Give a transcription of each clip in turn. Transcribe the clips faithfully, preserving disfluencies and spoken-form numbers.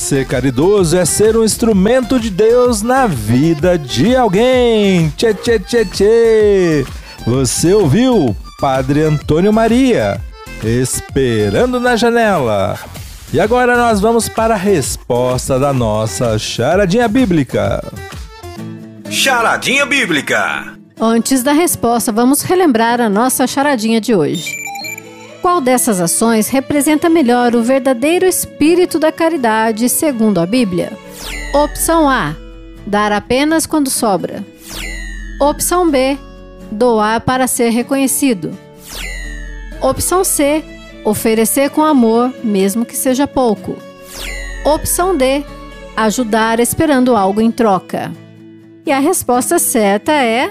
Ser caridoso é ser um instrumento de Deus na vida de alguém. Tchê, tchê, tchê, tchê. Você ouviu Padre Antônio Maria, Esperando na Janela. E agora nós vamos para a resposta da nossa charadinha bíblica. Charadinha bíblica. Antes da resposta, vamos relembrar a nossa charadinha de hoje. Qual dessas ações representa melhor o verdadeiro espírito da caridade segundo a Bíblia? Opção A: dar apenas quando sobra. Opção B: doar para ser reconhecido. Opção C: oferecer com amor, mesmo que seja pouco. Opção D: ajudar esperando algo em troca. E a resposta certa é...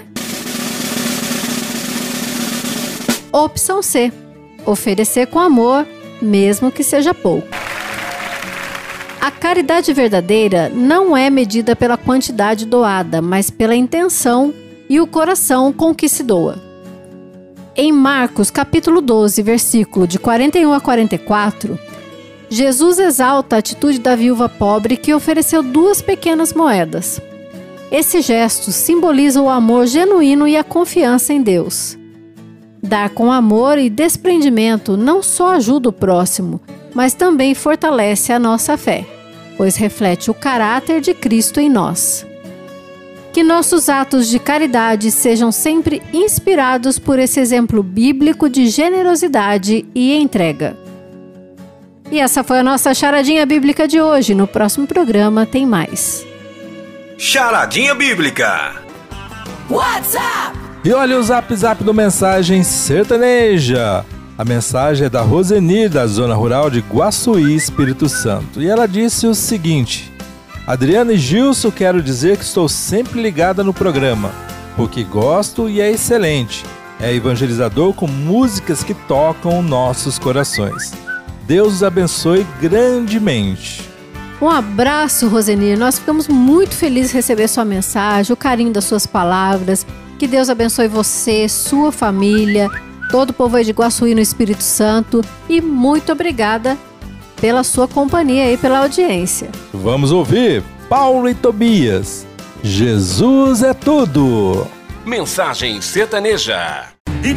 Opção C: oferecer com amor, mesmo que seja pouco. A caridade verdadeira não é medida pela quantidade doada, mas pela intenção e o coração com que se doa. Em Marcos, capítulo doze, versículo de quarenta e um a quarenta e quatro, Jesus exalta a atitude da viúva pobre que ofereceu duas pequenas moedas. Esse gesto simboliza o amor genuíno e a confiança em Deus. Dar com amor e desprendimento não só ajuda o próximo, mas também fortalece a nossa fé, pois reflete o caráter de Cristo em nós. Que nossos atos de caridade sejam sempre inspirados por esse exemplo bíblico de generosidade e entrega. E essa foi a nossa charadinha bíblica de hoje. No próximo programa tem mais. Charadinha bíblica. WhatsApp! E olha o zap zap do Mensagem Sertaneja. A mensagem é da Roseni, da zona rural de Guaçuí, Espírito Santo. E ela disse o seguinte: Adriana e Gilson, quero dizer que estou sempre ligada no programa, porque gosto e é excelente. É evangelizador com músicas que tocam nossos corações. Deus os abençoe grandemente. Um abraço, Roseni. Nós ficamos muito felizes de receber sua mensagem, o carinho das suas palavras. Que Deus abençoe você, sua família, todo o povo aí de Guaçuí no Espírito Santo. E muito obrigada pela sua companhia e pela audiência. Vamos ouvir Paulo e Tobias. Jesus é tudo. Mensagem Sertaneja.